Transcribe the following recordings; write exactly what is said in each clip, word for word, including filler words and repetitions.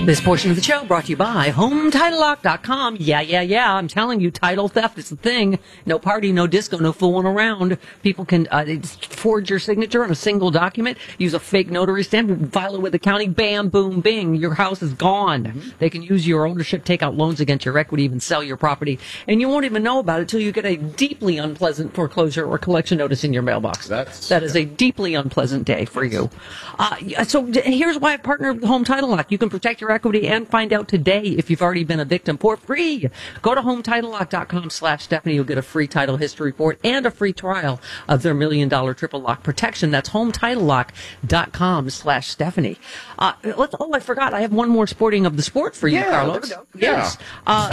This portion of the show brought to you by home title lock dot com. Yeah, yeah, yeah. I'm telling you, title theft is a thing. No party, no disco, no fooling around. People can uh, forge your signature on a single document, use a fake notary stamp, file it with the county, bam, boom, bing. Your house is gone. Mm-hmm. They can use your ownership, take out loans against your equity, even sell your property. And you won't even know about it till you get a deeply unpleasant foreclosure or collection notice in your mailbox. That's, that is a deeply unpleasant day for you. Uh, so here's why I partnered with Home Title Lock. You can protect your equity and find out today if you've already been a victim for free. Go to home title lock dot com slash Stephanie. You'll get a free title history report and a free trial of their million dollar triple lock protection. That's home title lock dot com slash Stephanie. Uh, let's, oh, I forgot. I have one more sporting of the sport for you, yeah, Carlos. Yeah. Yes. Uh,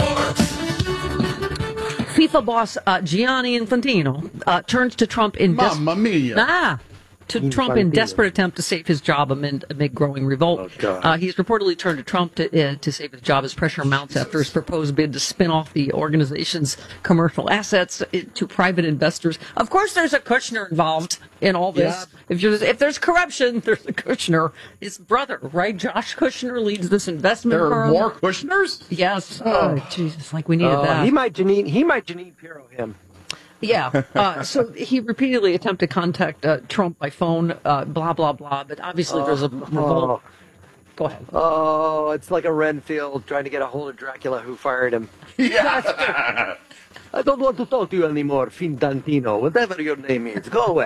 FIFA boss uh, Gianni Infantino uh, turns to Trump in des- Mamma mia. Ah. to Trump in desperate attempt to save his job amid, amid growing revolt. Oh, uh, he's reportedly turned to Trump to, uh, to save his job as pressure mounts after his proposed bid to spin off the organization's commercial assets to private investors. Of course, there's a Kushner involved in all this. Yeah. If, you're, if there's corruption, there's a Kushner. His brother, right? Josh Kushner leads this investment There firm. are more Kushners? Yes. Oh, oh Jesus, like we needed uh, that. He might Janine, he might Janine Pirro him. Yeah. Uh, so he repeatedly attempted to contact uh, Trump by phone, uh, blah, blah, blah. But obviously oh, there's a revolt. Oh. Go ahead. Oh, it's like a Renfield trying to get a hold of Dracula who fired him. Yeah. I don't want to talk to you anymore, Findantino, whatever your name is. Go away.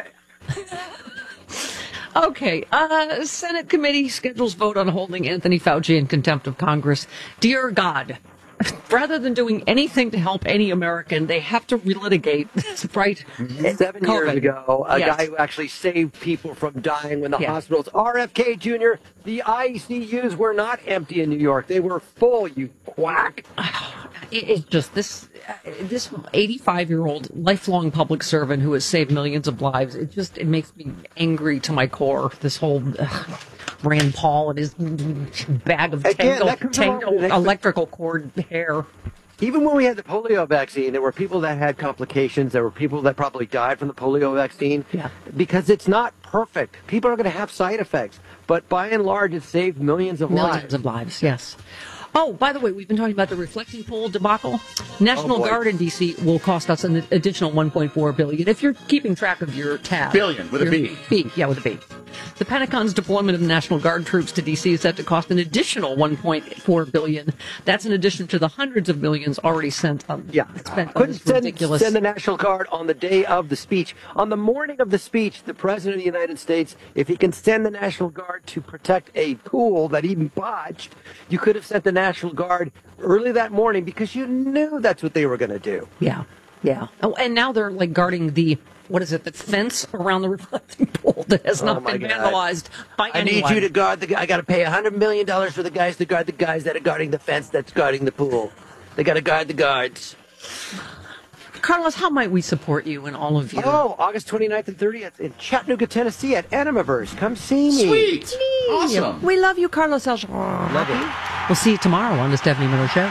Okay. Uh, Senate committee schedules vote on holding Anthony Fauci in contempt of Congress. Dear God. Rather than doing anything to help any American, they have to relitigate this, right? Seven COVID. years ago, a Yes. guy who actually saved people from dying when the Yeah. hospitals, R F K Junior, the I C Us were not empty in New York. They were full, you quack. It, it's just this, uh, this eighty-five-year-old lifelong public servant who has saved millions of lives. It just, it makes me angry to my core. This whole uh, Rand Paul and his bag of Again, tangled, that comes along tangled with the next- electrical cord hair. Even when we had the polio vaccine, there were people that had complications. There were people that probably died from the polio vaccine. Yeah. Because it's not perfect. People are going to have side effects. But by and large, it saved millions of Millions lives. of lives, yes. Oh, by the way, we've been talking about the reflecting pool debacle. National Oh, boy. Guard in D C will cost us an additional one point four billion dollars if you're keeping track of your tab. Billion, with a Your B. B, yeah, with a B. The Pentagon's deployment of the National Guard troops to D C is set to cost an additional one point four billion dollars. That's in addition to the hundreds of millions already sent. Um, Yeah. spent on Couldn't this send, ridiculous. send the National Guard on the day of the speech. On the morning of the speech, the President of the United States, if he can send the National Guard to protect a pool that he botched, you could have sent the National Guard early that morning because you knew that's what they were going to do. Yeah, yeah. Oh, and now they're like guarding the, what is it, the fence around the reflecting pool that has Oh, not my been God. vandalized by I anyone. need you to guard the. I got to pay a hundred million dollars for the guys to guard the guys that are guarding the fence that's guarding the pool. They got to guard the guards. Carlos, how might we support you and all of you? Oh, August twenty-ninth and thirtieth in Chattanooga, Tennessee at Animaverse. Come see me. Sweet. Awesome. We love you, Carlos Alger. Love it. We'll see you tomorrow on the Stephanie Miller Show.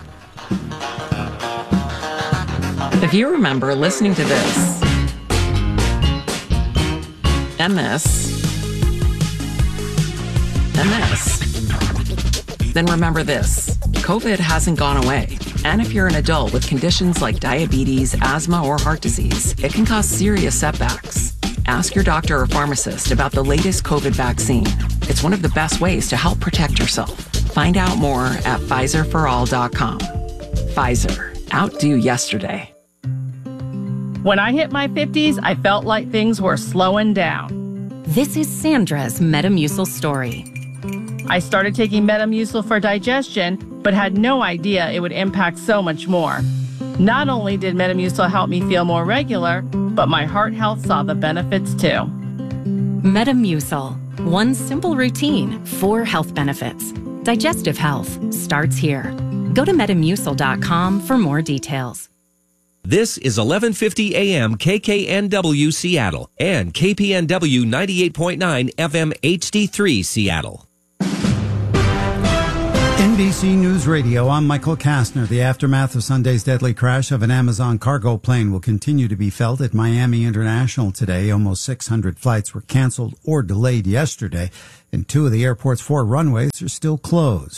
If you remember listening to this, and this, and this, then remember this. COVID hasn't gone away. And if you're an adult with conditions like diabetes, asthma, or heart disease, it can cause serious setbacks. Ask your doctor or pharmacist about the latest COVID vaccine. It's one of the best ways to help protect yourself. Find out more at Pfizer for all dot com. Pfizer. Outdo yesterday. When I hit my fifties, I felt like things were slowing down. This is Sandra's Metamucil story. I started taking Metamucil for digestion, but had no idea it would impact so much more. Not only did Metamucil help me feel more regular, but my heart health saw the benefits too. Metamucil. One simple routine, four health benefits. Digestive health starts here. Go to metamucil dot com for more details. This is eleven fifty A M K K N W Seattle and K P N W ninety-eight point nine F M H D three Seattle. N B C News Radio, I'm Michael Kastner. The aftermath of Sunday's deadly crash of an Amazon cargo plane will continue to be felt at Miami International today. Almost six hundred flights were canceled or delayed yesterday, and two of the airport's four runways are still closed.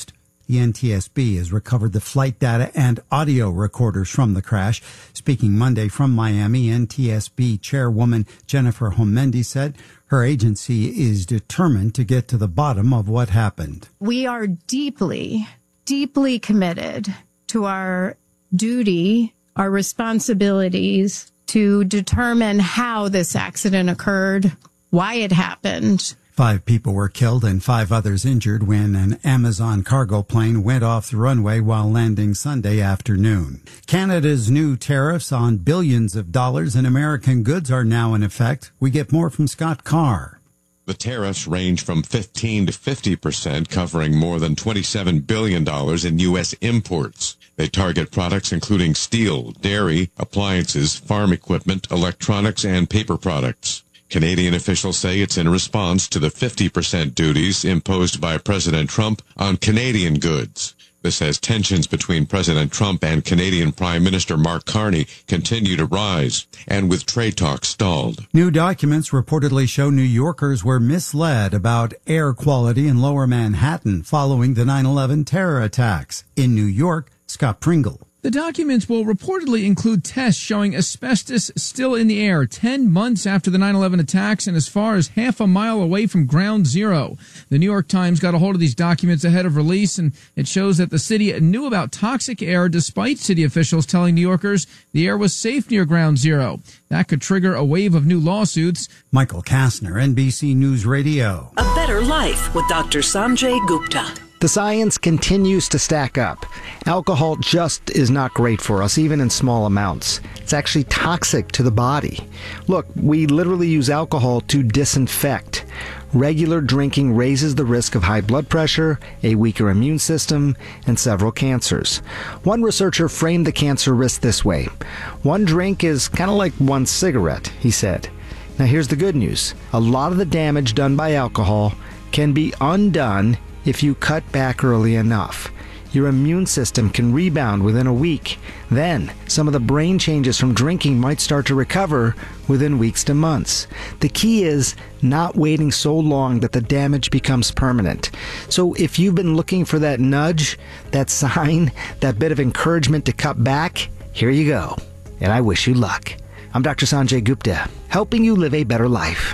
The N T S B has recovered the flight data and audio recorders from the crash. Speaking Monday from Miami, N T S B chairwoman Jennifer Homendi said her agency is determined to get to the bottom of what happened. We are deeply, deeply committed to our duty, our responsibilities to determine how this accident occurred, why it happened. Five people were killed and five others injured when an Amazon cargo plane went off the runway while landing Sunday afternoon. Canada's new tariffs on billions of dollars in American goods are now in effect. We get more from Scott Carr. The tariffs range from fifteen to fifty percent, covering more than twenty-seven billion dollars in U S imports. They target products including steel, dairy, appliances, farm equipment, electronics, and paper products. Canadian officials say it's in response to the fifty percent duties imposed by President Trump on Canadian goods. This as tensions between President Trump and Canadian Prime Minister Mark Carney continue to rise, and with trade talks stalled. New documents reportedly show New Yorkers were misled about air quality in Lower Manhattan following the nine eleven terror attacks. In New York, Scott Pringle. The documents will reportedly include tests showing asbestos still in the air ten months after the nine eleven attacks and as far as half a mile away from Ground Zero. The New York Times got a hold of these documents ahead of release, and it shows that the city knew about toxic air despite city officials telling New Yorkers the air was safe near Ground Zero. That could trigger a wave of new lawsuits. Michael Kastner, N B C News Radio. A better life with Doctor Sanjay Gupta. The science continues to stack up. Alcohol just is not great for us, even in small amounts. It's actually toxic to the body. Look, we literally use alcohol to disinfect. Regular drinking raises the risk of high blood pressure, a weaker immune system, and several cancers. One researcher framed the cancer risk this way. One drink is kind of like one cigarette, he said. Now here's the good news. A lot of the damage done by alcohol can be undone if you cut back early enough. Your immune system can rebound within a week. Then, some of the brain changes from drinking might start to recover within weeks to months. The key is not waiting so long that the damage becomes permanent. So if you've been looking for that nudge, that sign, that bit of encouragement to cut back, here you go. And I wish you luck. I'm Doctor Sanjay Gupta, helping you live a better life.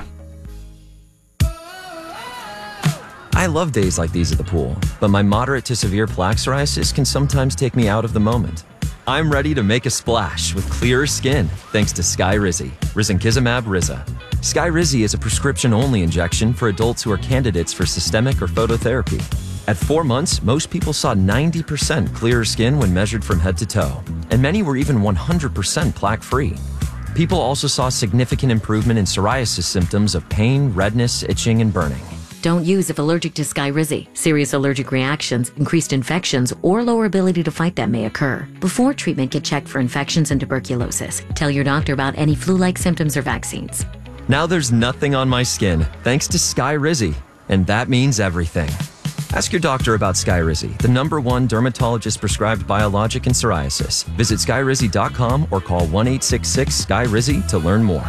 I love days like these at the pool, but my moderate to severe plaque psoriasis can sometimes take me out of the moment. I'm ready to make a splash with clearer skin thanks to Skyrizi, risankizumab Riza. Skyrizi is a prescription-only injection for adults who are candidates for systemic or phototherapy. At four months, most people saw ninety percent clearer skin when measured from head to toe, and many were even one hundred percent plaque-free. People also saw significant improvement in psoriasis symptoms of pain, redness, itching, and burning. Don't use if allergic to Skyrizi. Serious allergic reactions, increased infections, or lower ability to fight them may occur. Before treatment, get checked for infections and tuberculosis. Tell your doctor about any flu-like symptoms or vaccines. Now there's nothing on my skin, thanks to Skyrizi, and that means everything. Ask your doctor about Skyrizi, the number one dermatologist-prescribed biologic in psoriasis. Visit skyrizi dot com or call one eight six six S K Y R I Z I to learn more.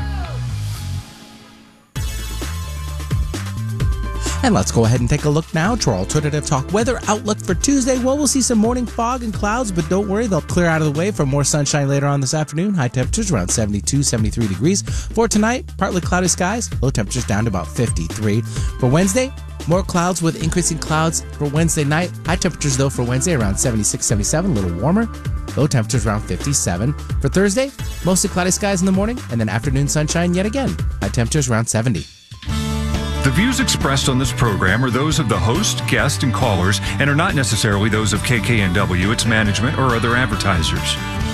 And let's go ahead and take a look now to our alternative talk weather outlook for Tuesday. Well, we'll see some morning fog and clouds, but don't worry, they'll clear out of the way for more sunshine later on this afternoon. High temperatures around seventy-two, seventy-three degrees. For tonight, partly cloudy skies, low temperatures down to about fifty-three. For Wednesday, more clouds with increasing clouds for Wednesday night. High temperatures, though, for Wednesday around seventy-six, seventy-seven, a little warmer. Low temperatures around fifty-seven. For Thursday, mostly cloudy skies in the morning, and then afternoon sunshine yet again. High temperatures around seventy. The views expressed on this program are those of the host, guest, and callers, and are not necessarily those of K K N W, its management, or other advertisers.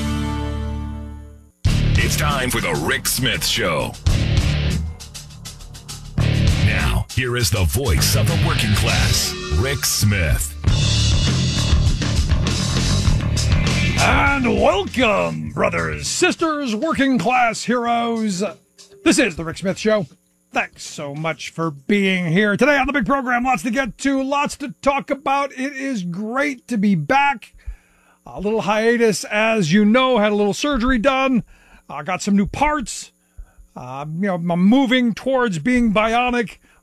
It's time for the Rick Smith Show. Now, here is the voice of the working class, Rick Smith. And welcome, brothers, sisters, working class heroes. This is the Rick Smith Show. Thanks so much for being here today on the big program. Lots to get to, lots to talk about. It is great to be back. A little hiatus, as you know, had a little surgery done. I uh, got some new parts. Uh, you know, I'm moving towards being bionic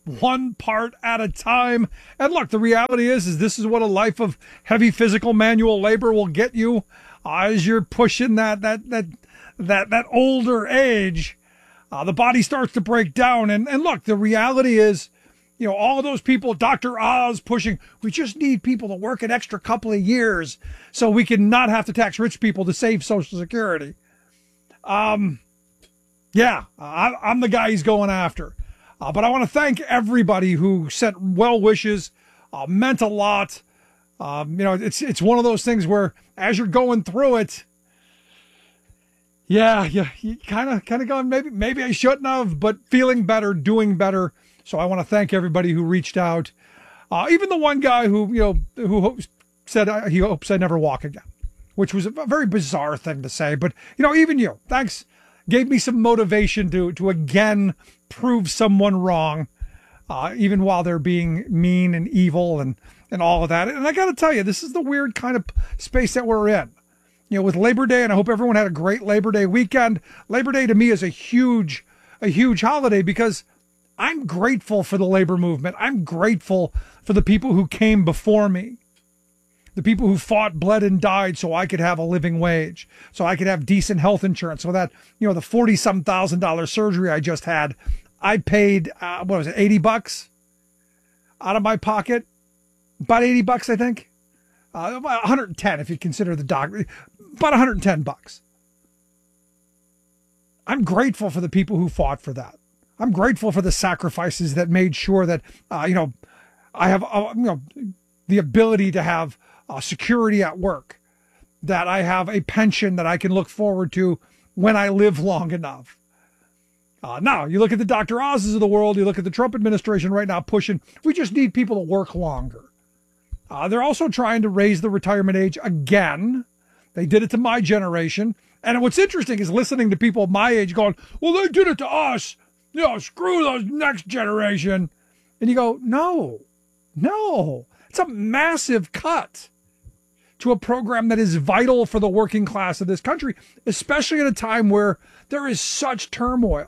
one part at a time. And look, the reality is, is this is what a life of heavy physical manual labor will get you uh, as you're pushing that, that, that, that, that older age. Uh, the body starts to break down. And, and look, the reality is, you know, all those people, Doctor Oz pushing, we just need people to work an extra couple of years so we can not have to tax rich people to save Social Security. Um, yeah, I, I'm the guy he's going after. Uh, but I want to thank everybody who sent well wishes, uh, meant a lot. Um, you know, it's it's one of those things where as you're going through it, yeah, yeah, you kind of kind of going, maybe maybe I shouldn't have, but feeling better, doing better. So I want to thank everybody who reached out. Uh, even the one guy who, you know, who said uh, he hopes I never walk again, which was a very bizarre thing to say. But, you know, even you, thanks, gave me some motivation to, to again prove someone wrong, uh, even while they're being mean and evil and, and all of that. And I got to tell you, this is the weird kind of space that we're in. You know, with Labor Day, and I hope everyone had a great Labor Day weekend. Labor Day to me is a huge, a huge holiday because I'm grateful for the labor movement. I'm grateful for the people who came before me, the people who fought, bled, and died so I could have a living wage, so I could have decent health insurance, so that, you know, the forty-some thousand dollar surgery I just had, I paid, uh, what was it, eighty bucks out of my pocket, about eighty bucks, I think, uh, about one hundred ten if you consider the doctor, about one hundred ten bucks. I'm grateful for the people who fought for that. I'm grateful for the sacrifices that made sure that, uh, you know, I have, uh, you know, the ability to have uh, security at work, that I have a pension that I can look forward to when I live long enough. Uh, now, you look at the Doctor Oz's of the world, you look at the Trump administration right now pushing, we just need people to work longer. Uh, they're also trying to raise the retirement age again. They did it to my generation. And what's interesting is listening to people my age going, well, they did it to us. You know, screw those next generation. And you go, no, no. It's a massive cut to a program that is vital for the working class of this country, especially at a time where there is such turmoil.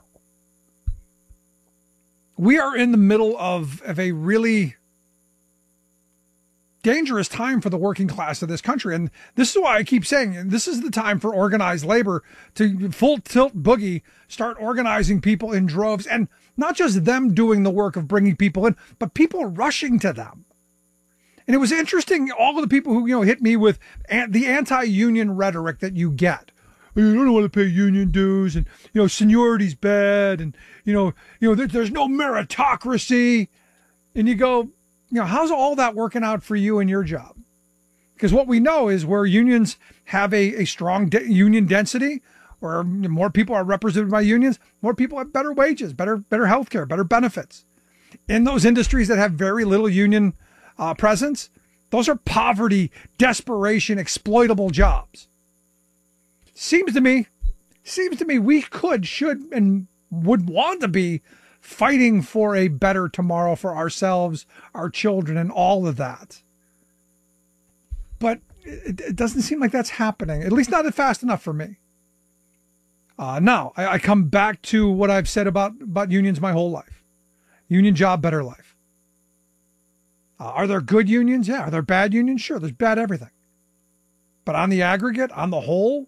We are in the middle of, of a really dangerous time for the working class of this country. And this is why I keep saying this is the time for organized labor to full tilt boogie, start organizing people in droves, and not just them doing the work of bringing people in, but people rushing to them. And it was interesting, all of the people who, you know, hit me with the anti-union rhetoric that you get. You don't want to pay union dues, and, you know, seniority's bad, and, you know, you know, there, there's no meritocracy. And you go, you know, how's all that working out for you and your job? Because what we know is where unions have a, a strong de- union density, where more people are represented by unions, more people have better wages, better better health care, better benefits. In those industries that have very little union uh, presence, those are poverty, desperation, exploitable jobs. Seems to me, seems to me we could, should, and would want to be fighting for a better tomorrow for ourselves, our children, and all of that. But it, it doesn't seem like that's happening, at least not fast enough for me. Uh, now, I, I come back to what I've said about, about unions my whole life. Union job, better life. Uh, are there good unions? Yeah. Are there bad unions? Sure, there's bad everything. But on the aggregate, on the whole,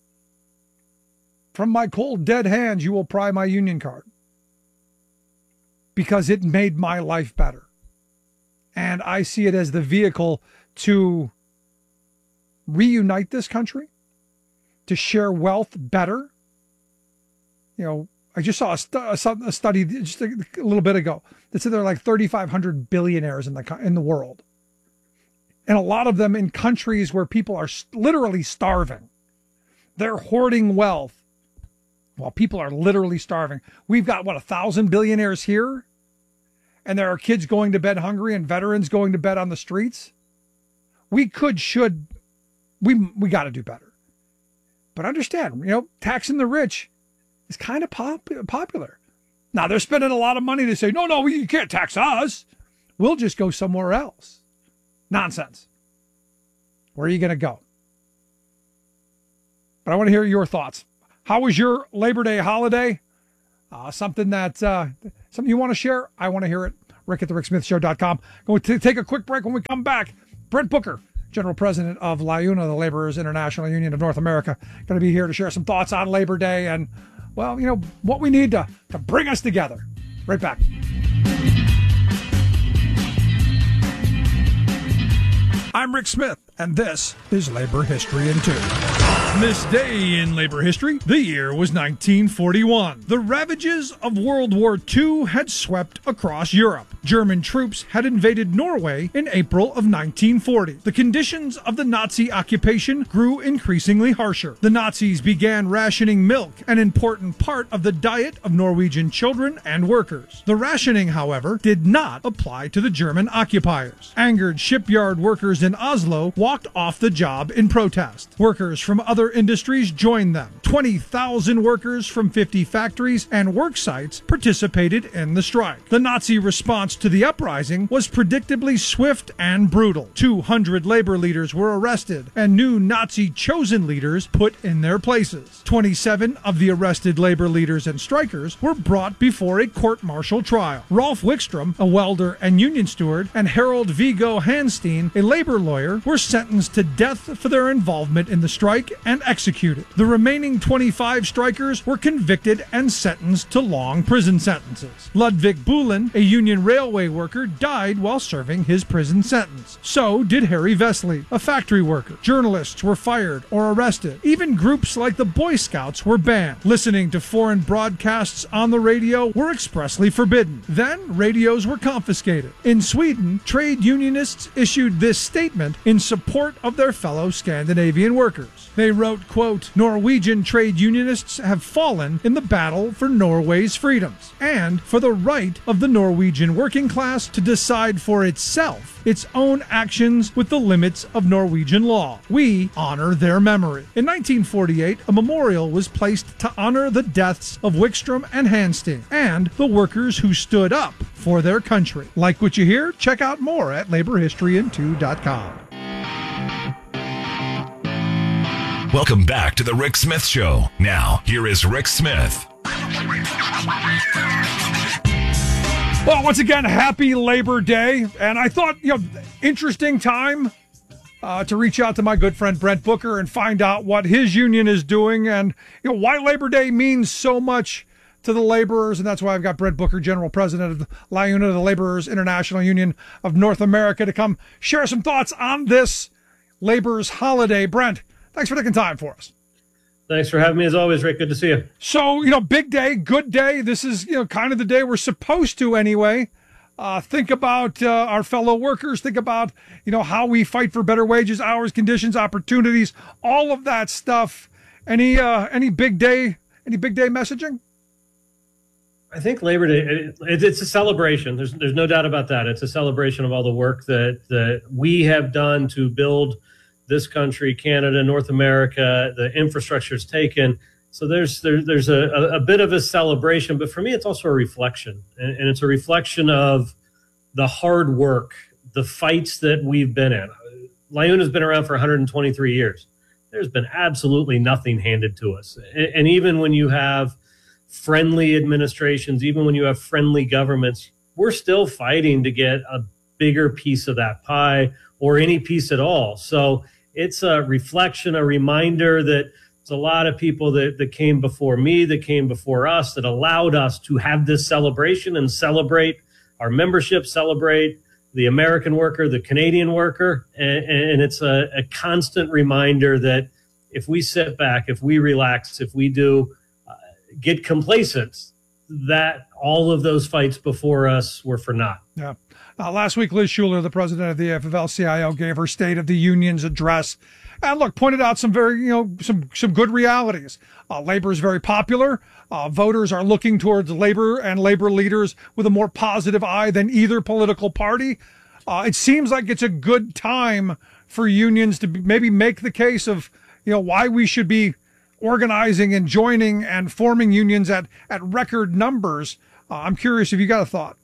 from my cold, dead hands, you will pry my union card. Because it made my life better. And I see it as the vehicle to reunite this country, to share wealth better. You know, I just saw a, stu- a study just a, a little bit ago that said there are like thirty-five hundred billionaires in the in the world. And a lot of them in countries where people are literally starving. They're hoarding wealth while people are literally starving. We've got, what, a thousand billionaires here? And there are kids going to bed hungry and veterans going to bed on the streets? We could, should, we we got to do better. But understand, you know, taxing the rich is kind of pop, popular. Now, they're spending a lot of money to say, no, no, you can't tax us. We'll just go somewhere else. Nonsense. Where are you going to go? But I want to hear your thoughts. How was your Labor Day holiday? Uh, something that uh, something you want to share? I want to hear it. Rick at the rick smith show dot com. Going to take a quick break. When we come back, Brent Booker, General President of LIUNA, the Laborers International Union of North America, going to be here to share some thoughts on Labor Day and, well, you know, what we need to, to bring us together. Right back. I'm Rick Smith, and this is Labor History in Two. This day in labor history, the year was nineteen forty-one. The ravages of World War Two had swept across Europe. German troops had invaded Norway in April of nineteen forty. The conditions of the Nazi occupation grew increasingly harsher. The Nazis began rationing milk, an important part of the diet of Norwegian children and workers. The rationing, however, did not apply to the German occupiers. Angered shipyard workers in Oslo walked off the job in protest. Workers from other industries joined them. twenty thousand workers from fifty factories and work sites participated in the strike. The Nazi response to the uprising was predictably swift and brutal. two hundred labor leaders were arrested and new Nazi chosen leaders put in their places. twenty-seven of the arrested labor leaders and strikers were brought before a court-martial trial. Rolf Wickstrom, a welder and union steward, and Harold Viggo Hanstein, a labor lawyer, were sentenced to death for their involvement in the strike and executed. The remaining twenty-five strikers were convicted and sentenced to long prison sentences. Ludwig Bulin, a union railway worker, died while serving his prison sentence. So did Harry Vesely, a factory worker. Journalists were fired or arrested. Even groups like the Boy Scouts were banned. Listening to foreign broadcasts on the radio were expressly forbidden. Then radios were confiscated. In Sweden, trade unionists issued this statement in support of their fellow Scandinavian workers. They wrote, quote, "Norwegian trade unionists have fallen in the battle for Norway's freedoms and for the right of the Norwegian working class to decide for itself its own actions with the limits of Norwegian law. We honor their memory." In nineteen forty-eight, a memorial was placed to honor the deaths of Wickstrom and Hanstein and the workers who stood up for their country. Like what you hear? Check out more at labor history in two dot com. Welcome back to the Rick Smith Show. Now, here is Rick Smith. Well, once again, happy Labor Day. And I thought, you know, interesting time uh, to reach out to my good friend Brent Booker and find out what his union is doing and, you know, why Labor Day means so much to the laborers. And that's why I've got Brent Booker, General President of LIUNA, the Laborers International Union of North America, to come share some thoughts on this laborers holiday. Brent, thanks for taking time for us. Thanks for having me as always, Rick. Good to see you. So, you know, big day, good day. This is, you know, kind of the day we're supposed to anyway. Uh, think about uh, our fellow workers. Think about, you know, how we fight for better wages, hours, conditions, opportunities, all of that stuff. Any uh, any big day, any big day messaging? I think Labor Day, it, it's a celebration. There's there's no doubt about that. It's a celebration of all the work that, that we have done to build this country, Canada, North America, the infrastructure's taken. So there's there, there's a, a bit of a celebration, but for me, it's also a reflection. And, and it's a reflection of the hard work, the fights that we've been in. LIUNA has been around for one hundred twenty-three years. There's been absolutely nothing handed to us. And, and even when you have friendly administrations, even when you have friendly governments, we're still fighting to get a bigger piece of that pie or any piece at all. So it's a reflection, a reminder that there's a lot of people that, that came before me, that came before us, that allowed us to have this celebration and celebrate our membership, celebrate the American worker, the Canadian worker. And, and it's a, a constant reminder that if we sit back, if we relax, if we do uh, get complacent, that all of those fights before us were for naught. Yeah. Uh, last week, Liz Schuler, the president of the A F L C I O, gave her State of the Union's address, and look, pointed out some very, you know, some some good realities. Uh, labor is very popular. Uh, voters are looking towards labor and labor leaders with a more positive eye than either political party. Uh, it seems like it's a good time for unions to be, maybe make the case of, you know, why we should be organizing and joining and forming unions at at record numbers. Uh, I'm curious if you got a thought.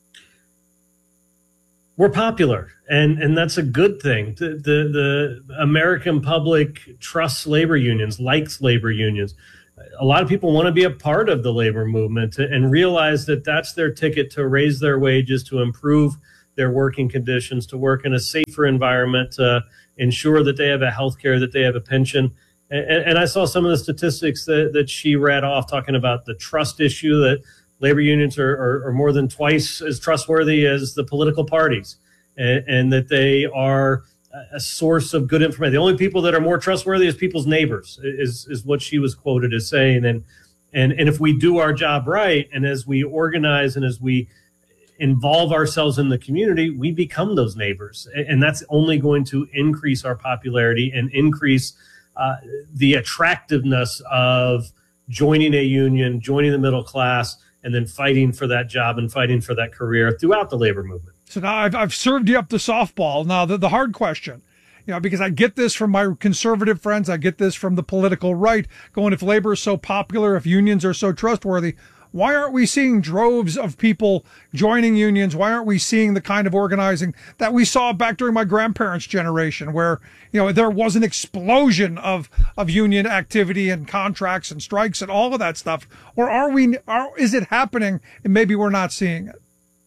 We're popular, and, and that's a good thing. The, the, the American public trusts labor unions, likes labor unions. a lot of people want to be a part of the labor movement and realize that that's their ticket to raise their wages, to improve their working conditions, to work in a safer environment, to ensure that they have a health care, that they have a pension. And, and I saw some of the statistics that, that she read off talking about the trust issue, that labor unions are, are, are more than twice as trustworthy as the political parties, and, and that they are a source of good information. The only people that are more trustworthy is people's neighbors, is, is what she was quoted as saying. And, and, and if we do our job right, and as we organize and as we involve ourselves in the community, we become those neighbors. And that's only going to increase our popularity and increase uh, the attractiveness of joining a union, joining the middle class, and then fighting for that job and fighting for that career throughout the labor movement. So now I've, I've served you up the softball. Now, the, the hard question, you know, because I get this from my conservative friends, I get this from the political right, going, if labor is so popular, if unions are so trustworthy, why aren't we seeing droves of people joining unions? Why aren't we seeing the kind of organizing that we saw back during my grandparents' generation, where, you know, there was an explosion of, of union activity and contracts and strikes and all of that stuff? Or are we, are, is it happening and maybe we're not seeing it?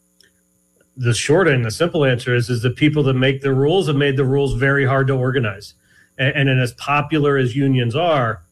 The short and the simple answer is, is the people that make the rules have made the rules very hard to organize. And, and as popular as unions are,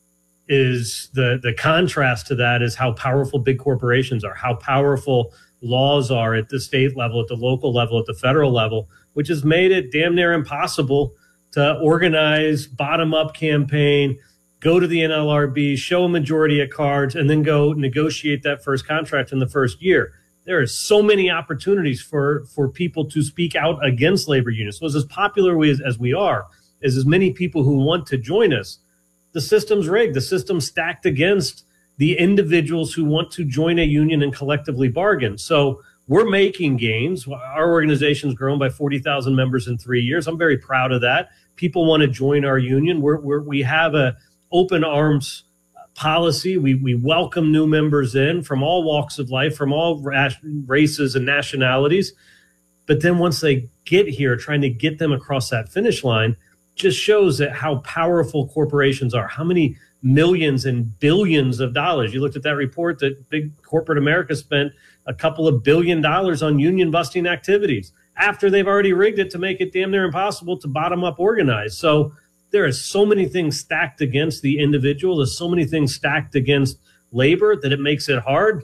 is the, the contrast to that is how powerful big corporations are, how powerful laws are at the state level, at the local level, at the federal level, which has made it damn near impossible to organize bottom-up campaign, go to the N L R B, show a majority of cards, and then go negotiate that first contract in the first year. There are so many opportunities for, for people to speak out against labor unions. So as popular we, as, as we are, as as many people who want to join us, the system's rigged. The system's stacked against the individuals who want to join a union and collectively bargain. So we're making gains. Our organization's grown by forty thousand members in three years. I'm very proud of that. People want to join our union. We're, we're, we have a open arms policy. We, we welcome new members in from all walks of life, from all races and nationalities. But then once they get here, trying to get them across that finish line just shows that how powerful corporations are, how many millions and billions of dollars. You looked at that report that big corporate America spent a couple of billion dollars on union busting activities after they've already rigged it to make it damn near impossible to bottom up organize. So there are so many things stacked against the individual. There's so many things stacked against labor that it makes it hard.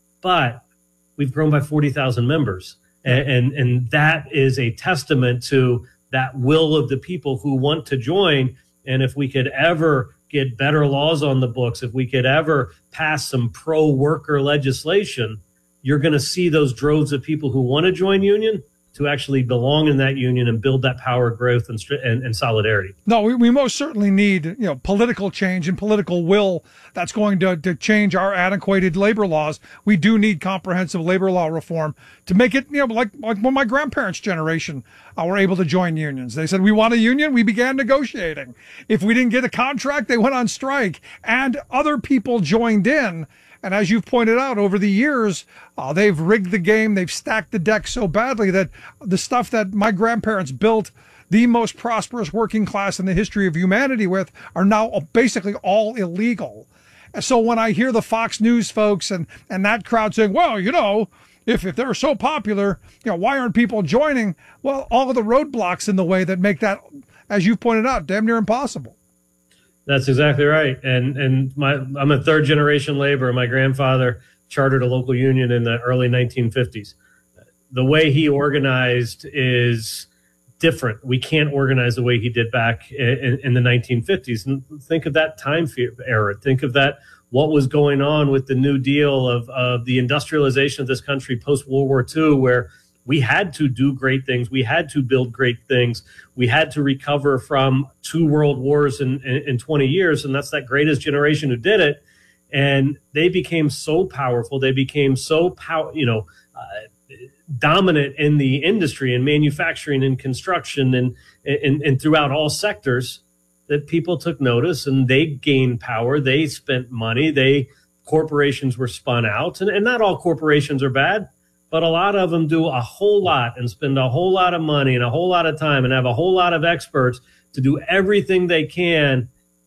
But we've grown by forty thousand members. And, and, and that is a testament to that will of the people who want to join. And if we could ever get better laws on the books, if we could ever pass some pro-worker legislation, you're going to see those droves of people who want to join union to actually belong in that union and build that power, growth, and and, and solidarity. No, we, we most certainly need, you know, political change and political will that's going to, to change our antiquated labor laws. We do need comprehensive labor law reform to make it, you know, like, like when my grandparents' generation uh, were able to join unions. They said, we want a union. We began negotiating. If we didn't get a contract, they went on strike, and other people joined in. And as you've pointed out, over the years, uh, they've rigged the game. They've stacked the deck so badly that the stuff that my grandparents built the most prosperous working class in the history of humanity with are now basically all illegal. And so when I hear the Fox News folks and, and that crowd saying, well, you know, if, if they're so popular, you know, why aren't people joining? Well, all of the roadblocks in the way that make that, as you've pointed out, damn near impossible. That's exactly right. And and my I'm a third generation laborer. My grandfather chartered a local union in the early nineteen fifties. The way he organized is different. We can't organize the way he did back in, in the nineteen fifties. And think of that time era. Think of that, what was going on with the New Deal of, of the industrialization of this country post-World War Two, where we had to do great things. We had to build great things. We had to recover from two world wars in, in, in twenty years. And that's that greatest generation who did it. And they became so powerful. They became so, pow- you know, uh, dominant in the industry and manufacturing and construction and, and, and throughout all sectors that people took notice and they gained power. They spent money. They corporations were spun out. And, and not all corporations are bad. But a lot of them do a whole lot and spend a whole lot of money and a whole lot of time and have a whole lot of experts to do everything they can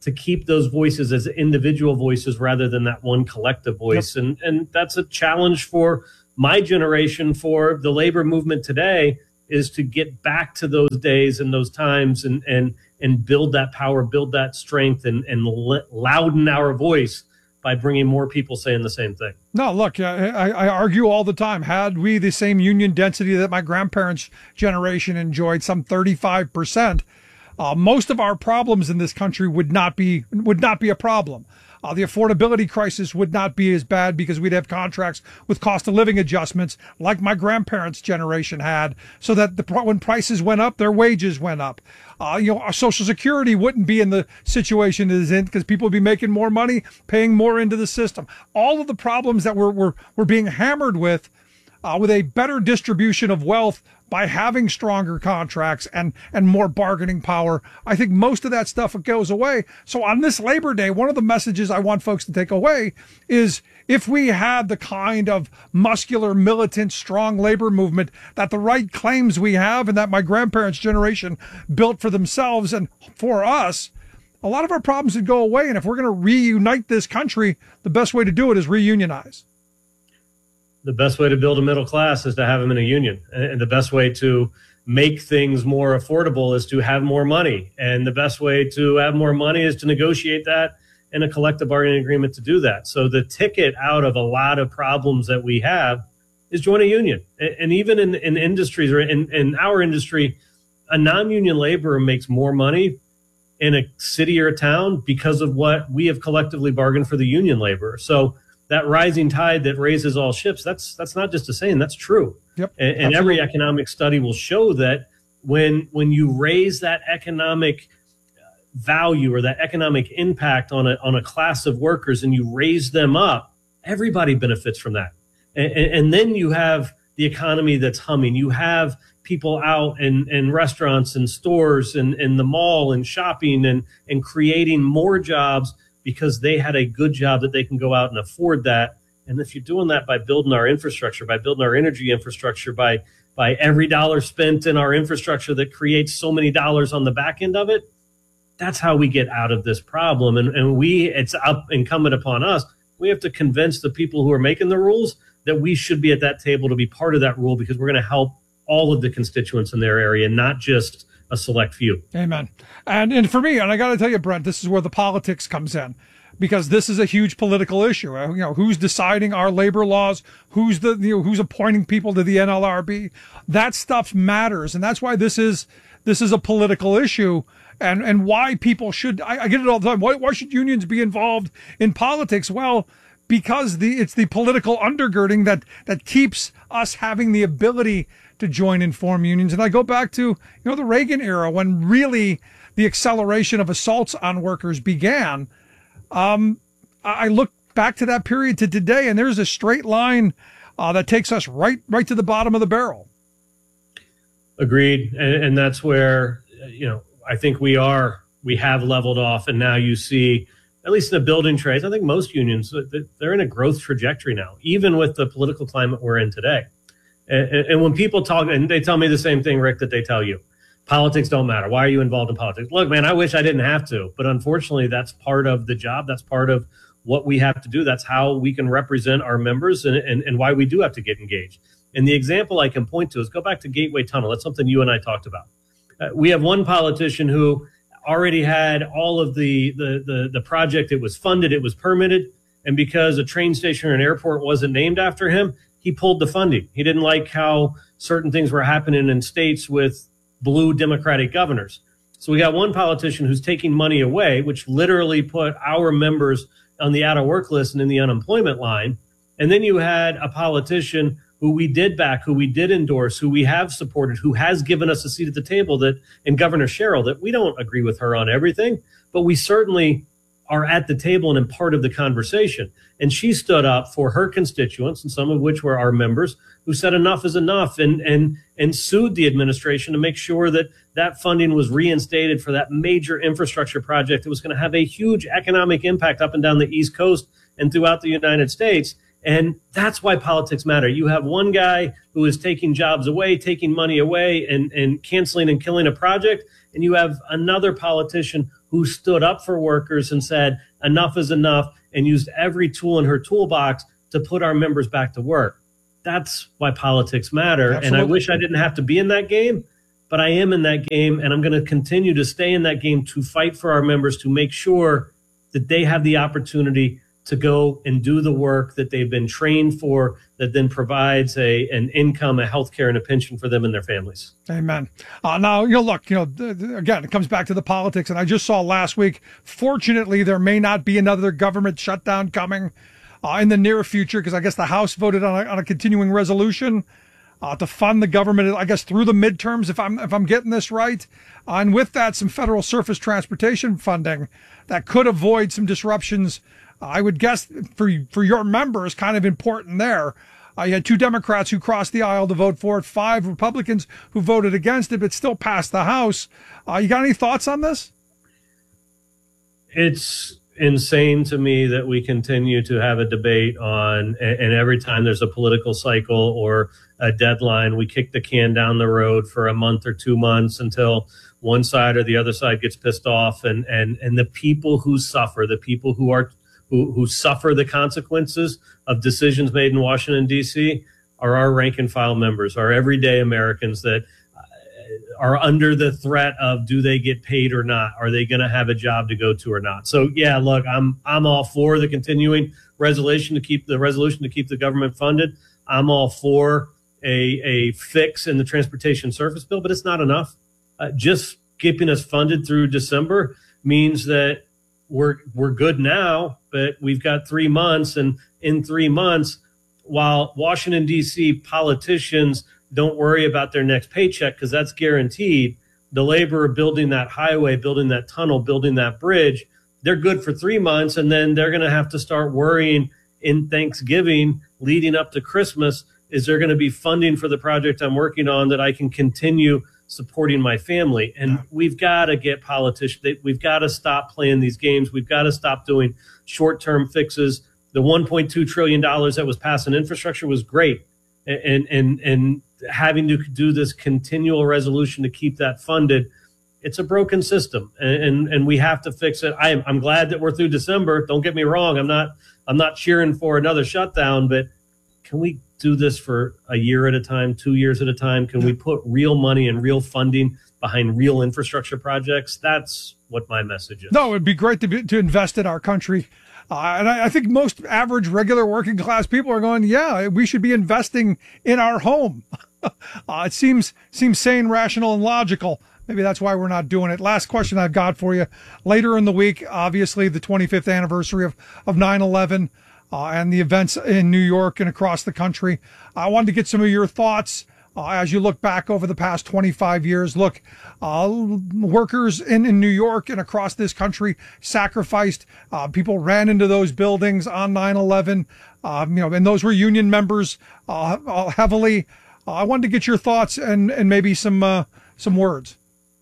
to keep those voices as individual voices rather than that one collective voice. Yep. And, and that's a challenge for my generation, for the labor movement today, is to get back to those days and those times and, and, and build that power, build that strength, and, and louden our voice by bringing more people saying the same thing. No, look, I, I argue all the time. Had we the same union density that my grandparents' generation enjoyed, some thirty-five percent, uh, most of our problems in this country would not be would not be a problem. Uh, the affordability crisis would not be as bad because we'd have contracts with cost of living adjustments like my grandparents' generation had, so that the when prices went up, their wages went up. Uh, you know, our Social Security wouldn't be in the situation it is in because people would be making more money, paying more into the system. All of the problems that we're we're, we're being hammered with, uh, with a better distribution of wealth by having stronger contracts and, and more bargaining power, I think most of that stuff goes away. So on this Labor Day, one of the messages I want folks to take away is, if we had the kind of muscular, militant, strong labor movement that the right claims we have and that my grandparents' generation built for themselves and for us, a lot of our problems would go away. And if we're going to reunite this country, the best way to do it is reunionize. The best way to build a middle class is to have them in a union. And the best way to make things more affordable is to have more money. And the best way to have more money is to negotiate that in a collective bargaining agreement to do that. So the ticket out of a lot of problems that we have is join a union. And even in, in industries, or in, in our industry, a non-union laborer makes more money in a city or a town because of what we have collectively bargained for the union laborer. So that rising tide that raises all ships, that's that's not just a saying, that's true. Yep, and, and every economic study will show that when when you raise that economic value or that economic impact on a on a class of workers and you raise them up, everybody benefits from that. And, and then you have the economy that's humming. You have people out in, in restaurants and stores and in the mall and shopping and, and creating more jobs because they had a good job that they can go out and afford that. And if you're doing that by building our infrastructure, by building our energy infrastructure, by by every dollar spent in our infrastructure that creates so many dollars on the back end of it, that's how we get out of this problem. And, and we, it's up incumbent upon us. We have to convince the people who are making the rules that we should be at that table to be part of that rule, because we're going to help all of the constituents in their area, not just a select few. Amen. And and for me, and I got to tell you, Brent, this is where the politics comes in, because this is a huge political issue. You know, who's deciding our labor laws? Who's the you know, who's appointing people to the N L R B? That stuff matters, and that's why this is this is a political issue. And and why people should, I, I get it all the time. Why why should unions be involved in politics? Well, because the it's the political undergirding that that keeps us having the ability to join and form unions. And I go back to, you know, the Reagan era, when really the acceleration of assaults on workers began. Um, I look back to that period to today, and there's a straight line uh, that takes us right right to the bottom of the barrel. Agreed, and, and that's where, you know, I think we are we have leveled off, and now you see, at least in the building trades, I think most unions, they're in a growth trajectory now, even with the political climate we're in today. And, and when people talk, and they tell me the same thing, Rick, that they tell you, politics don't matter. Why are you involved in politics? Look, man, I wish I didn't have to, but unfortunately, that's part of the job. That's part of what we have to do. That's how we can represent our members, and, and, and why we do have to get engaged. And the example I can point to is go back to Gateway Tunnel. That's something you and I talked about. Uh, we have one politician who already had all of the, the, the, the project. It was funded. It was permitted. And because a train station or an airport wasn't named after him, he pulled the funding. He didn't like how certain things were happening in states with blue Democratic governors. So we got one politician who's taking money away, which literally put our members on the out of work list and in the unemployment line. And then you had a politician who we did back, who we did endorse, who we have supported, who has given us a seat at the table, that, and Governor Sherrill, that we don't agree with her on everything, but we certainly are at the table and in part of the conversation. And she stood up for her constituents, and some of which were our members, who said enough is enough, and and and sued the administration to make sure that that funding was reinstated for that major infrastructure project that was going to have a huge economic impact up and down the East Coast and throughout the United States. And that's why politics matter. You have one guy who is taking jobs away, taking money away, and, and canceling and killing a project. And you have another politician who stood up for workers and said, enough is enough, and used every tool in her toolbox to put our members back to work. That's why politics matter. Absolutely. And I wish I didn't have to be in that game, but I am in that game, and I'm going to continue to stay in that game to fight for our members, to make sure that they have the opportunity to go and do the work that they've been trained for, that then provides a an income, a health care, and a pension for them and their families. Amen. Uh, now, you know, look, you know, th- th- again, it comes back to the politics. And I just saw last week, fortunately, there may not be another government shutdown coming uh, in the near future, because I guess the House voted on a, on a continuing resolution uh, to fund the government, I guess, through the midterms, if I'm, if I'm getting this right. Uh, and with that, some federal surface transportation funding that could avoid some disruptions. I would guess for for your members, kind of important there. Uh, you had two Democrats who crossed the aisle to vote for it, five Republicans who voted against it, but still passed the House. Uh, you got any thoughts on this? It's insane to me that we continue to have a debate on, and, and every time there's a political cycle or a deadline, we kick the can down the road for a month or two months until one side or the other side gets pissed off. And, and, and the people who suffer, the people who are Who, who suffer the consequences of decisions made in Washington, D C, are our rank and file members, our everyday Americans that uh, are under the threat of, do they get paid or not? Are they going to have a job to go to or not? So, yeah, look, I'm I'm all for the continuing resolution to keep the resolution to keep the government funded. I'm all for a, a fix in the transportation service bill, but it's not enough. Uh, just keeping us funded through December means that we're we're good now, but we've got three months. And in three months, while Washington, D C politicians don't worry about their next paycheck because that's guaranteed, the labor of building that highway, building that tunnel, building that bridge, they're good for three months. And then they're going to have to start worrying in Thanksgiving leading up to Christmas. Is there going to be funding for the project I'm working on that I can continue supporting my family? And we've got to get politicians. We've got to stop playing these games. We've got to stop doing short-term fixes. The one point two trillion dollars that was passed in infrastructure was great. And, and, and having to do this continual resolution to keep that funded, it's a broken system, and, and, and we have to fix it. I am, I'm glad that we're through December. Don't get me wrong. I'm not, I'm not cheering for another shutdown, but can we do this for a year at a time, two years at a time? Can we put real money and real funding behind real infrastructure projects? That's what my message is. No, it'd be great to be, to invest in our country. Uh, and I, I think most average, regular working class people are going, yeah, we should be investing in our home. uh, it seems, seems sane, rational, and logical. Maybe that's why we're not doing it. Last question I've got for you. Later in the week, obviously the twenty-fifth anniversary of, of nine eleven. Uh, and the events in New York and across the country. I wanted to get some of your thoughts uh, as you look back over the past twenty-five years. Look, uh, workers in, in New York and across this country sacrificed. Uh, people ran into those buildings on nine eleven, um, you know, and those were union members uh, uh, heavily. Uh, I wanted to get your thoughts and, and maybe some uh, some words.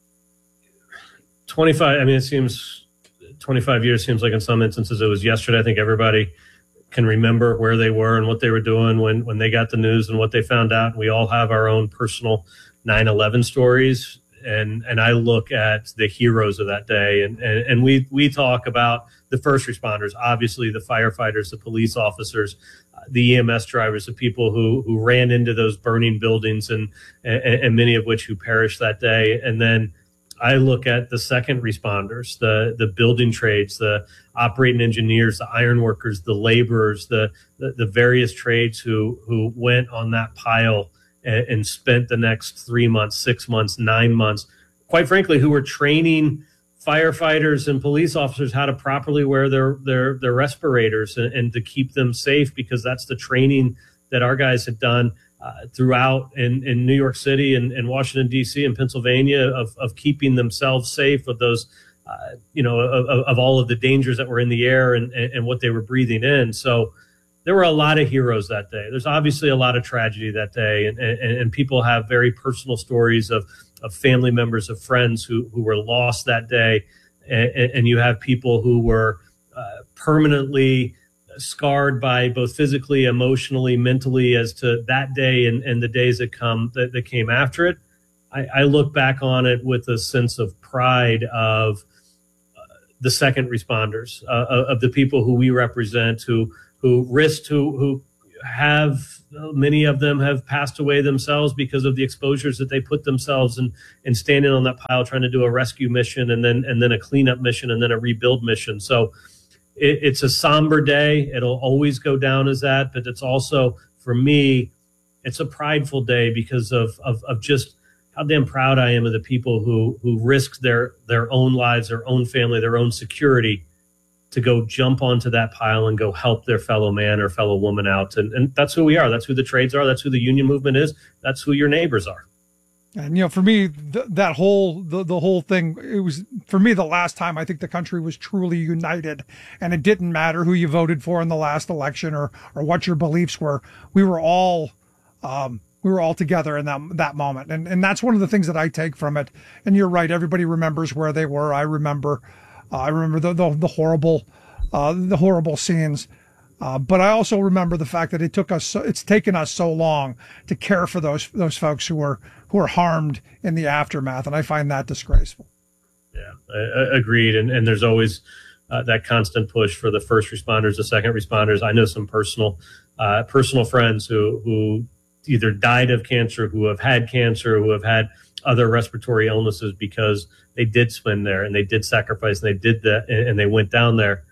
twenty-five, I mean, it seems twenty-five years seems like in some instances it was yesterday. I think everybody can remember where they were and what they were doing when, when they got the news and what they found out. We all have our own personal nine eleven stories. And, and I look at the heroes of that day, and, and, and we, we talk about the first responders, obviously the firefighters, the police officers, uh, the E M S drivers, the people who, who ran into those burning buildings, and, and, and many of which who perished that day. And then I look at the second responders, the the building trades, the operating engineers, the iron workers, the laborers, the the, the various trades who who went on that pile and, and spent the next three months, six months, nine months, quite frankly, who were training firefighters and police officers how to properly wear their their their respirators and, and to keep them safe, because that's the training that our guys had done Uh, throughout in, in New York City and, and Washington, D C and Pennsylvania, of, of keeping themselves safe, of those, uh, you know, of, of all of the dangers that were in the air and, and, and what they were breathing in. So there were a lot of heroes that day. There's obviously a lot of tragedy that day. And, and, and people have very personal stories of, of family members, of friends who, who were lost that day. And, and you have people who were uh, permanently scarred by both physically, emotionally, mentally, as to that day and, and the days that come that, that came after it. I, I look back on it with a sense of pride of the second responders, uh, of the people who we represent, who who risked, who who have, many of them have passed away themselves because of the exposures that they put themselves in, in standing on that pile, trying to do a rescue mission and then and then a cleanup mission and then a rebuild mission. So it, it's a somber day. It'll always go down as that, but it's also, for me, it's a prideful day because of of, of just how damn proud I am of the people who who risked their their own lives, their own family, their own security to go jump onto that pile and go help their fellow man or fellow woman out. And, and that's who we are. That's who the trades are. That's who the union movement is. That's who your neighbors are. And, you know, for me, th- that whole, the, the whole thing, it was, for me, the last time I think the country was truly united, and it didn't matter who you voted for in the last election or, or what your beliefs were. We were all, um, we were all together in that, that moment. And, and that's one of the things that I take from it. And you're right. Everybody remembers where they were. I remember, Uh, I remember the, the, the horrible, uh, the horrible scenes. Uh, but I also remember the fact that it took us, so, it's taken us so long to care for those, those folks who were, who were harmed in the aftermath. And I find that disgraceful. Yeah, I, I agreed. And, and there's always uh, that constant push for the first responders, the second responders. I know some personal, uh, personal friends who, who either died of cancer, who have had cancer, who have had other respiratory illnesses because they did spend there and they did sacrifice and they did that and they went down there.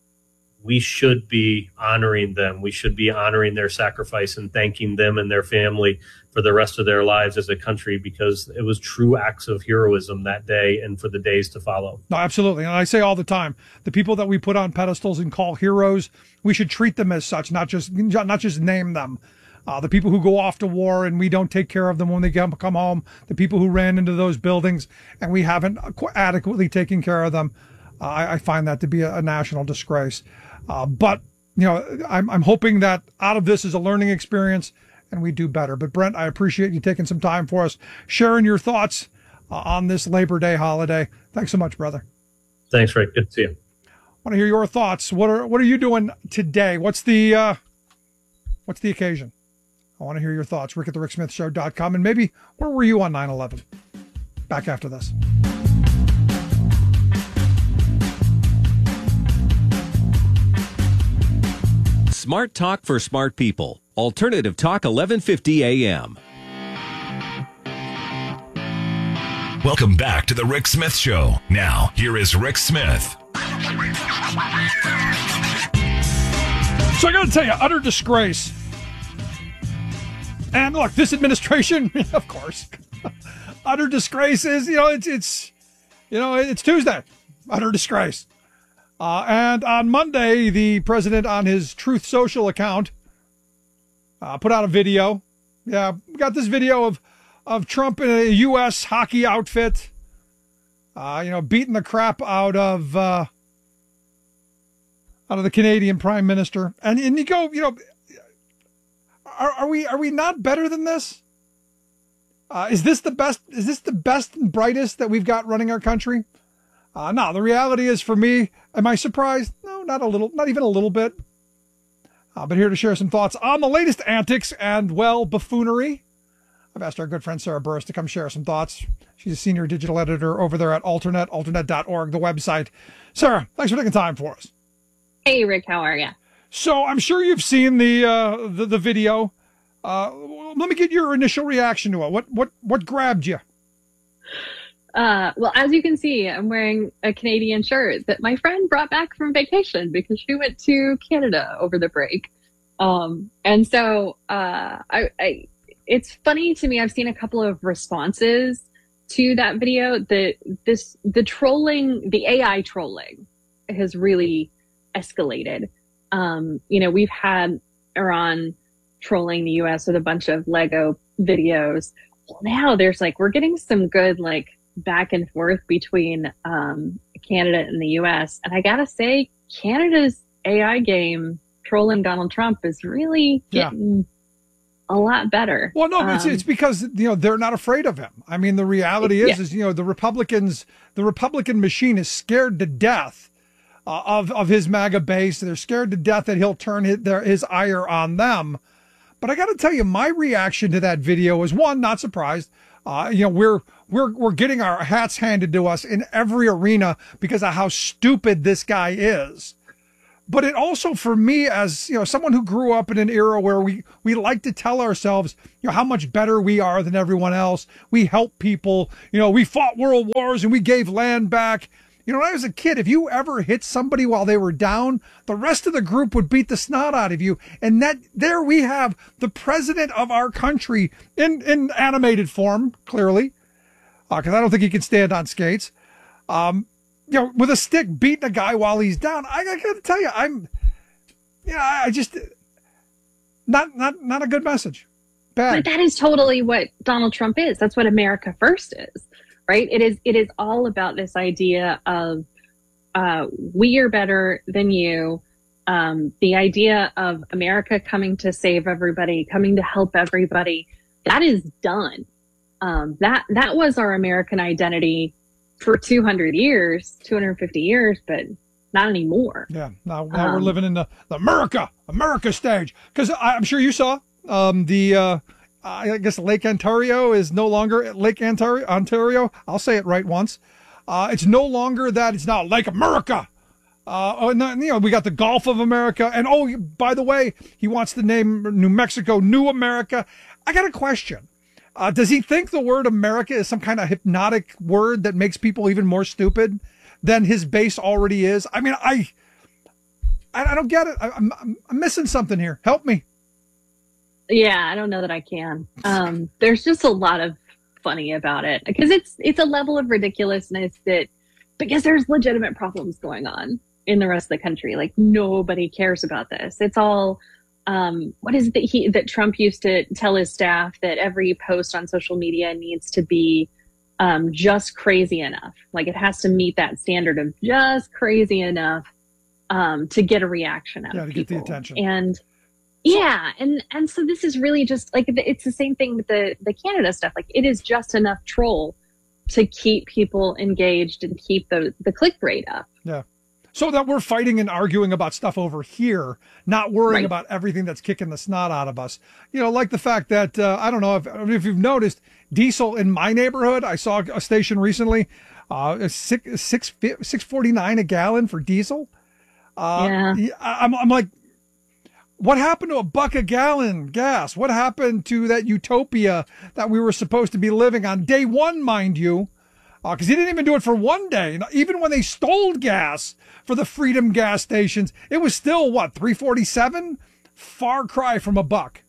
We should be honoring them. We should be honoring their sacrifice and thanking them and their family for the rest of their lives as a country, because it was true acts of heroism that day and for the days to follow. No, absolutely. And I say all the time, the people that we put on pedestals and call heroes, we should treat them as such, not just, not just name them. Uh, the people who go off to war and we don't take care of them when they come come home, the people who ran into those buildings and we haven't adequately taken care of them, uh, I, I find that to be a, a national disgrace. Uh, but, you know, I'm, I'm hoping that out of this is a learning experience and we do better. But Brent, I appreciate you taking some time for us, sharing your thoughts uh, on this Labor Day holiday. Thanks so much, brother. Thanks, Rick. Good to see you. I want to hear your thoughts. What are, what are you doing today? What's the, uh, what's the occasion? I want to hear your thoughts. Rick at the Rick Smith Show dot com. And maybe, where were you on nine eleven? Back after this. Smart Talk for smart people. Alternative Talk eleven fifty A M. Welcome back to the Rick Smith Show. Now, here is Rick Smith. So I got to tell you, utter disgrace. And look, this administration, of course, utter disgrace is, you know, it's, it's, you know, it's Tuesday, utter disgrace. Uh, and on Monday, the president on his Truth Social account uh, put out a video. Yeah, we got this video of, of Trump in a U S hockey outfit, uh, you know, beating the crap out of, uh, out of the Canadian Prime Minister. And, and you go, you know, Are, are we are we not better than this? Uh, is this the best? Is this the best and brightest that we've got running our country? Uh, no, the reality is, for me, am I surprised? No, not a little, not even a little bit. Uh, but here to share some thoughts on the latest antics and, well, buffoonery. I've asked our good friend Sarah Burris to come share some thoughts. She's a senior digital editor over there at Alternet, alternet dot org, the website. Sarah, thanks for taking time for us. Hey, Rick, how are you? So I'm sure you've seen the uh, the, the video. Uh, let me get your initial reaction to it. What what what grabbed you? Uh, well, as you can see, I'm wearing a Canadian shirt that my friend brought back from vacation because she went to Canada over the break. Um, and so uh, I, I, it's funny to me. I've seen a couple of responses to that video. The this the trolling, the A I trolling, has really escalated. Um, you know, we've had Iran trolling the U S with a bunch of Lego videos. Well, now there's like, we're getting some good like back and forth between um, Canada and the U S. And I gotta say, Canada's A I game trolling Donald Trump is really getting yeah. a lot better. Well, no, um, it's, it's because, you know, they're not afraid of him. I mean, the reality is, yeah. is, you know, the Republicans, the Republican machine is scared to death Uh, of, of his MAGA base. They're scared to death that he'll turn his, their, his ire on them. But I got to tell you, my reaction to that video was, one, not surprised. Uh, you know, we're we're we're getting our hats handed to us in every arena because of how stupid this guy is. But it also, for me, as you know, someone who grew up in an era where we, we like to tell ourselves, you know, how much better we are than everyone else. We help people. You know, we fought world wars and we gave land back. You know, when I was a kid, if you ever hit somebody while they were down, the rest of the group would beat the snot out of you. And that there we have the president of our country in, in animated form, clearly, because uh, I don't think he can stand on skates. Um, You know, with a stick beating a guy while he's down. I, I got to tell you, I'm, yeah, I just not not not a good message. Bad. But that is totally what Donald Trump is. That's what America First is, right? It is. It is all about this idea of uh, we are better than you. Um, the idea of America coming to save everybody, coming to help everybody. That is done. Um, that that was our American identity for two hundred years, two hundred fifty years, but not anymore. Yeah, now, now um, we're living in the, the America, America stage. Because I'm sure you saw um, the, uh, I guess Lake Ontario is no longer Lake Ontario. Ontario. I'll say it right once. Uh, it's no longer that. It's now Lake America. Uh, oh, and, you know, we got the Gulf of America. And, oh, by the way, he wants to name New Mexico New America. I got a question. Uh, does he think the word America is some kind of hypnotic word that makes people even more stupid than his base already is? I mean, I I, I don't get it. I, I'm, I'm missing something here. Help me. Yeah, I don't know that I can. Um, there's just a lot of funny about it because it's it's a level of ridiculousness that because there's legitimate problems going on in the rest of the country. Like nobody cares about this. It's all. Um, what is it that he that Trump used to tell his staff that every post on social media needs to be um, just crazy enough, like it has to meet that standard of just crazy enough um, to get a reaction out yeah, of to people. Get the attention. And yeah, and and so this is really just like it's the same thing with the the Canada stuff. Like it is just enough troll to keep people engaged and keep the the click rate up. Yeah. So that we're fighting and arguing about stuff over here, not worrying right. about everything that's kicking the snot out of us. You know, like the fact that, uh, I don't know if, if you've noticed, diesel in my neighborhood, I saw a station recently, uh, six, six, six forty-nine a gallon for diesel. Uh, yeah. I'm, I'm like, what happened to a buck a gallon gas? What happened to that utopia that we were supposed to be living on day one, mind you? Because uh, he didn't even do it for one day. Even when they stole gas for the Freedom gas stations, it was still, what, three forty-seven? Far cry from a buck.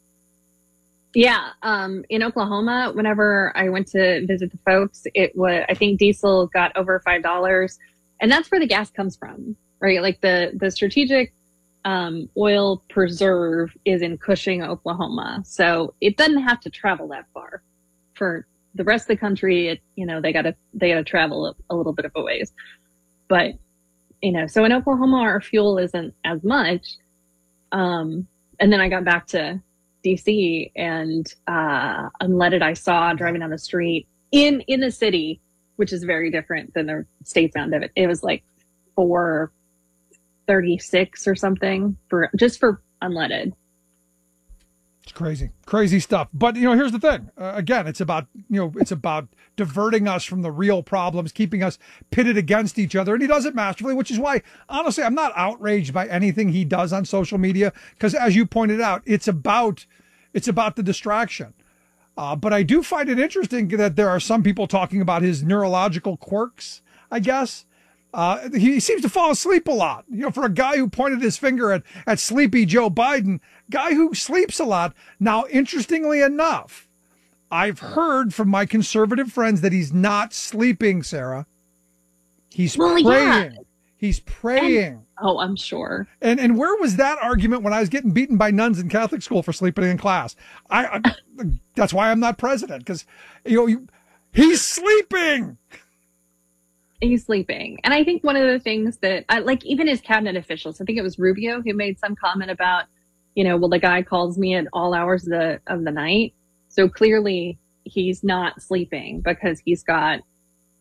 Yeah. Um, in Oklahoma, whenever I went to visit the folks, it was, I think diesel got over five dollars. And that's where the gas comes from, right? Like the, the strategic um, oil preserve is in Cushing, Oklahoma. So it doesn't have to travel that far for the rest of the country. It, you know, they gotta, they gotta travel a, a little bit of a ways, but you know, so in Oklahoma, our fuel isn't as much. Um, and then I got back to D C and, uh, unleaded I saw driving down the street in, in the city, which is very different than the states end of it. It was like four thirty-six or something for just for unleaded. It's crazy, crazy stuff. But, you know, here's the thing. Uh, again, it's about, you know, it's about diverting us from the real problems, keeping us pitted against each other. And he does it masterfully, which is why, honestly, I'm not outraged by anything he does on social media. Because as you pointed out, it's about, it's about the distraction. Uh, but I do find it interesting that there are some people talking about his neurological quirks, I guess. Uh, he seems to fall asleep a lot. You know, for a guy who pointed his finger at, at sleepy Joe Biden, guy who sleeps a lot. Now, interestingly enough, I've heard from my conservative friends that he's not sleeping, Sarah. He's well, praying. Yeah. He's praying. And, oh, I'm sure. And and where was that argument when I was getting beaten by nuns in Catholic school for sleeping in class? I, I that's why I'm not president, because you know you, he's sleeping. He's sleeping. And I think one of the things that, I, like, even his cabinet officials, I think it was Rubio who made some comment about, you know, well, the guy calls me at all hours of the, of the night. So clearly he's not sleeping because he's got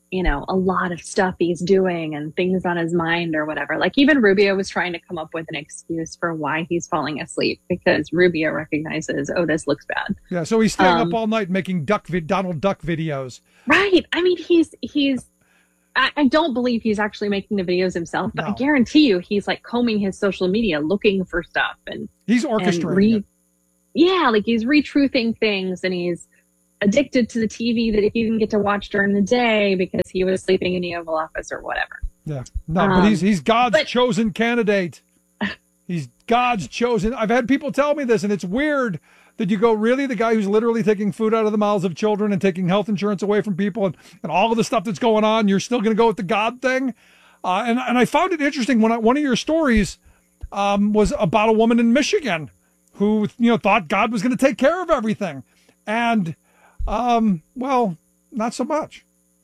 you know, a lot of stuff he's doing and things on his mind or whatever. Like even Rubio was trying to come up with an excuse for why he's falling asleep because Rubio recognizes, oh, this looks bad. Yeah, so he's staying Um, up all night making duck vi- Donald Duck videos. Right. I mean, he's he's. I, I don't believe he's actually making the videos himself, but No. I guarantee you, he's like combing his social media, looking for stuff, and He's and orchestrating re- it. Yeah, like he's retruthing things, and he's addicted to the T V that he didn't get to watch during the day because he was sleeping in the Oval Office or whatever. Yeah, no, Um, but he's he's God's but- chosen candidate. He's God's chosen. I've had people tell me this, and it's weird that you go, really, the guy who's literally taking food out of the mouths of children and taking health insurance away from people, and, and all of the stuff that's going on, you're still going to go with the God thing. Uh, and and I found it interesting when I, one of your stories um, was about a woman in Michigan who you know thought God was going to take care of everything, and um, well, not so much.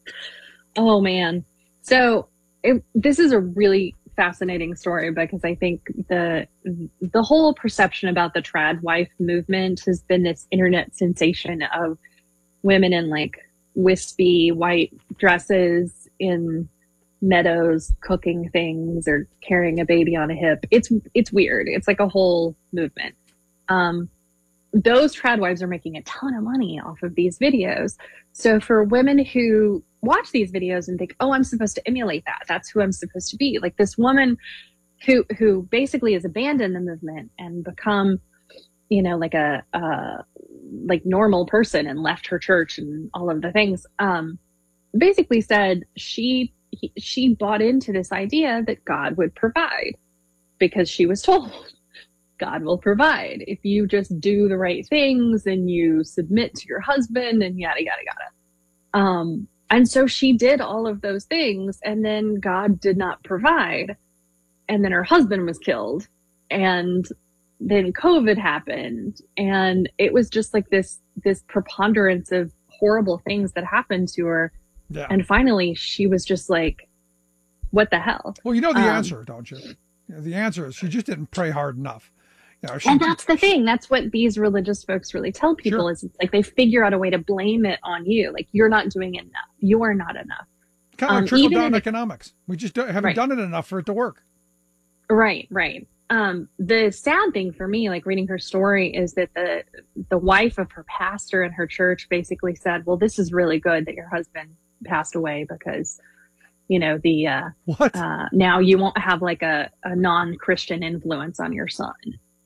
Oh man. So it, this is a really fascinating story because I think the the whole perception about the trad wife movement has been this internet sensation of women in like wispy white dresses in meadows cooking things or carrying a baby on a hip. It's it's weird. It's like a whole movement. Um, those trad wives are making a ton of money off of these videos. So for women who watch these videos and think, oh, I'm supposed to emulate that. That's who I'm supposed to be. Like this woman who, who basically has abandoned the movement and become, you know, like a, uh, like normal person and left her church and all of the things, um, basically said she, he, she bought into this idea that God would provide because she was told God will provide if you just do the right things and you submit to your husband and yada, yada, yada. Um, and so she did all of those things and then God did not provide. And then her husband was killed and then COVID happened. And it was just like this, this preponderance of horrible things that happened to her. Yeah. And finally she was just like, what the hell? Well, you know the Um, answer, don't you? You know, the answer is she just didn't pray hard enough. You know, she, And that's the thing. That's what these religious folks really tell people Sure. is it's like they figure out a way to blame it on you. Like you're not doing enough. You're not enough. kind of um, like trickle even down in- economics. We just don't, haven't Right. done it enough for it to work. Right, right. Um, the sad thing for me, like reading her story, is that the the wife of her pastor in her church basically said, "Well, this is really good that your husband passed away because, you know, the uh, what uh, now you won't have like a, a non-Christian influence on your son."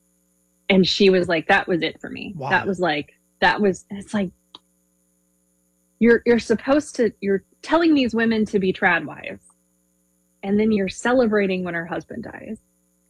And she was like, "That was it for me. Wow. That was like that was." It's like you're you're supposed to you're telling these women to be trad wives, and then you're celebrating when her husband dies.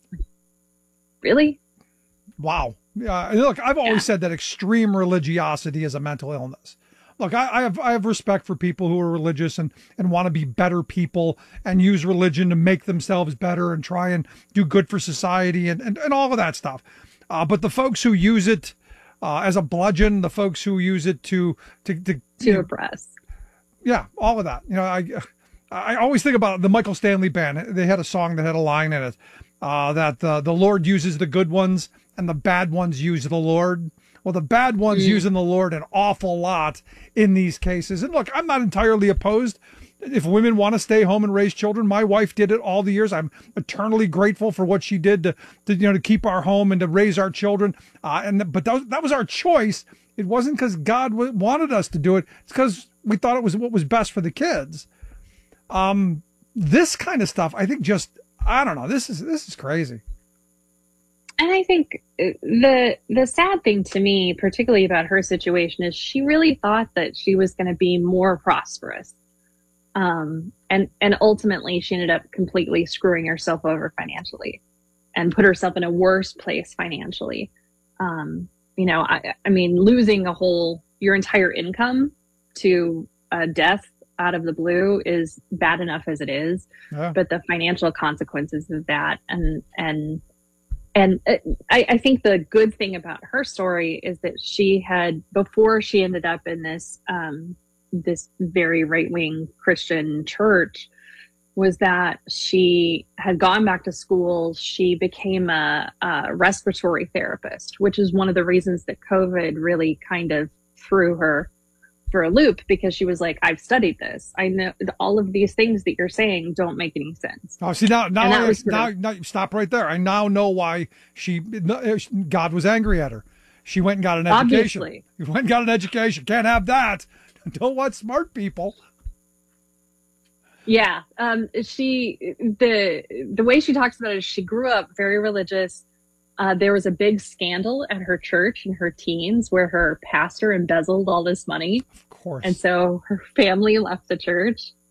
Really? Wow. Yeah. and Look, I've always said that extreme religiosity is a mental illness. Look, I, I have I have respect for people who are religious and, and want to be better people and use religion to make themselves better and try and do good for society and, and, and all of that stuff. Uh, but the folks who use it uh, as a bludgeon, the folks who use it to to to, To you know, oppress. yeah, all of that. You know, I I always think about the Michael Stanley Band. They had a song that had a line in it uh, that uh, the Lord uses the good ones and the bad ones use the Lord. Well, the bad ones Mm. using the Lord an awful lot in these cases. And look, I'm not entirely opposed. If women want to stay home and raise children, my wife did it all the years. I'm eternally grateful for what she did to, to you know, to keep our home and to raise our children. Uh, and but that was, that was our choice. It wasn't because God w- wanted us to do it. It's because we thought it was what was best for the kids. Um, this kind of stuff, I think, just I don't know. This is this is crazy. And I think the the sad thing to me, particularly about her situation, is she really thought that she was going to be more prosperous. Um, and, and ultimately she ended up completely screwing herself over financially and put herself in a worse place financially. Um, you know, I, I mean, losing a whole, your entire income to a death out of the blue is bad enough as it is, Yeah. but the financial consequences of that and, and, and uh, I, I think the good thing about her story is that she had, before she ended up in this, um, this very right-wing Christian church, was that she had gone back to school. She became a, a respiratory therapist, which is one of the reasons that COVID really kind of threw her for a loop because she was like, I've studied this. I know all of these things that you're saying don't make any sense. Oh, see, now, now, And that I, was sort now, of- now, stop right there. I now know why she, God was angry at her. She went and got an education. Obviously. You went and got an education. Can't have that. Don't want smart people. Yeah. Um, she, the, the way she talks about it is she grew up very religious. Uh, there was a big scandal at her church in her teens where her pastor embezzled all this money. Of course. And so her family left the church.